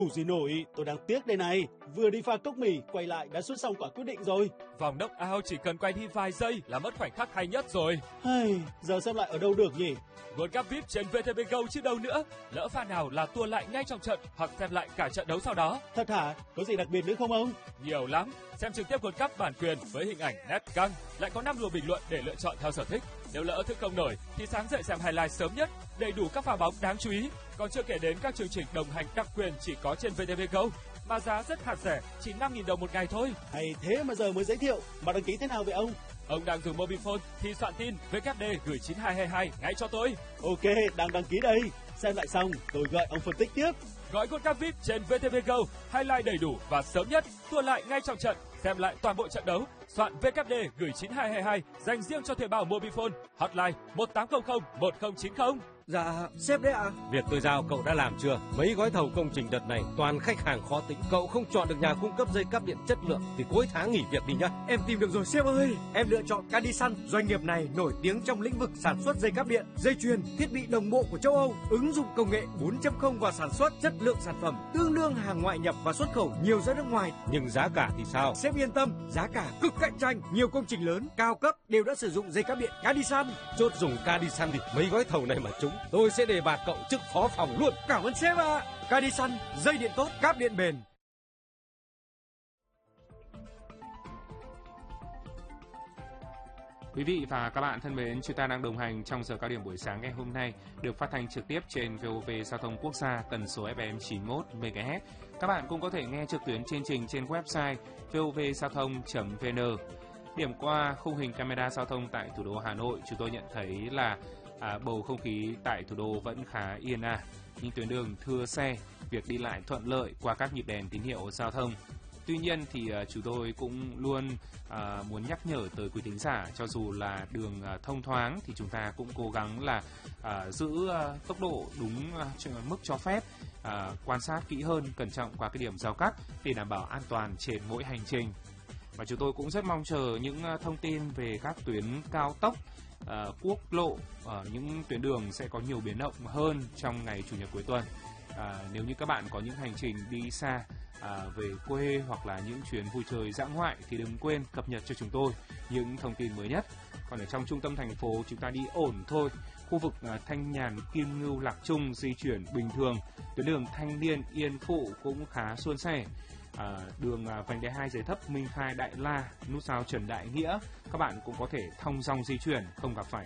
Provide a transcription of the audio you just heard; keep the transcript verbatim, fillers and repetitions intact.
Đủ gì nổi, tôi đang tiếc đây này. Vừa đi pha cốc mì, quay lại đã xuất xong quả quyết định rồi. Vòng knock out chỉ cần quay đi vài giây là mất khoảnh khắc hay nhất rồi. Hay, giờ xem lại ở đâu được nhỉ? World Cup vi ai pi trên vê tê vê Go chứ đâu nữa. Lỡ pha nào là tua lại ngay trong trận hoặc xem lại cả trận đấu sau đó. Thật hả? Có gì đặc biệt nữa không ông? Nhiều lắm. Xem trực tiếp World Cup bản quyền với hình ảnh nét căng, lại có năm luồng bình luận để lựa chọn theo sở thích. Nếu lỡ thức không nổi thì sáng dậy xem highlight sớm nhất, đầy đủ các pha bóng đáng chú ý. Còn chưa kể đến các chương trình đồng hành đặc quyền chỉ có trên vê tê vê Go, mà giá rất hạt rẻ, chỉ năm nghìn đồng một ngày thôi. Hay thế mà giờ mới giới thiệu, mà đăng ký thế nào vậy ông? Ông đang dùng Mobifone thì soạn tin vê kép đê gửi chín hai hai hai ngay cho tôi. Ok, đang đăng ký đây. Xem lại xong, tôi gọi ông phân tích tiếp. Gói World Cup vi ai pi trên vê tê vê Go, highlight đầy đủ và sớm nhất, tua lại ngay trong trận, xem lại toàn bộ trận đấu. Soạn vê kép đê gửi chín hai hai hai dành riêng cho thuê bao Mobifone, hotline một tám không không một không chín không. Dạ, sếp đấy ạ. À? Việc tôi giao cậu đã làm chưa? Mấy gói thầu công trình đợt này toàn khách hàng khó tính. Cậu không chọn được nhà cung cấp dây cáp điện chất lượng thì cuối tháng nghỉ việc đi nhá. Em tìm được rồi sếp ơi. Em lựa chọn Cadisan. Doanh nghiệp này nổi tiếng trong lĩnh vực sản xuất dây cáp điện, dây chuyền, thiết bị đồng bộ của châu Âu, ứng dụng công nghệ bốn chấm không vào sản xuất, chất lượng sản phẩm tương đương hàng ngoại nhập và xuất khẩu nhiều ra nước ngoài. Nhưng giá cả thì sao? Sếp yên tâm, giá cả cực cạnh tranh. Nhiều công trình lớn, cao cấp đều đã sử dụng dây cáp điện Cadisan. Chốt dùng Cadisan thì mấy gói thầu này mà trúng, tôi sẽ đề bạt cậu chức phó phòng luôn. Cảm ơn sếp ạ. À. Cadisan, dây điện tốt, cáp điện bền. Quý vị và các bạn thân mến, chúng ta đang đồng hành trong giờ cao điểm buổi sáng ngày hôm nay, được phát thanh trực tiếp trên vê o vê Giao thông Quốc gia tần số ép em chín mươi mốt mê ga héc. Các bạn cũng có thể nghe trực tuyến chương trình trên website vê o vê giao thông chấm vê en. Điểm qua khung hình camera giao thông tại thủ đô Hà Nội, chúng tôi nhận thấy là à, bầu không khí tại thủ đô vẫn khá yên ả, nhưng tuyến đường thưa xe, việc đi lại thuận lợi qua các nhịp đèn tín hiệu giao thông. Tuy nhiên thì uh, chúng tôi cũng luôn uh, muốn nhắc nhở tới quý thính giả, cho dù là đường uh, thông thoáng thì chúng ta cũng cố gắng là uh, giữ uh, tốc độ đúng uh, mức cho phép, uh, quan sát kỹ hơn, cẩn trọng qua cái điểm giao cắt để đảm bảo an toàn trên mỗi hành trình. Và chúng tôi cũng rất mong chờ những uh, thông tin về các tuyến cao tốc, uh, quốc lộ, ở uh, những tuyến đường sẽ có nhiều biến động hơn trong ngày Chủ nhật cuối tuần. Uh, nếu như các bạn có những hành trình đi xa, À, về quê hoặc là những chuyến vui chơi dã ngoại thì đừng quên cập nhật cho chúng tôi những thông tin mới nhất. Còn ở trong trung tâm thành phố chúng ta đi ổn thôi. Khu vực à, Thanh Nhàn, Kim Ngưu, Lạc Trung di chuyển bình thường. Tuyến đường Thanh Niên, Yên Phụ cũng khá suôn sẻ. À, đường à, vành đai hai dưới thấp Minh Khai, Đại La, nút giao Trần Đại Nghĩa, các bạn cũng có thể thong dong di chuyển, không gặp phải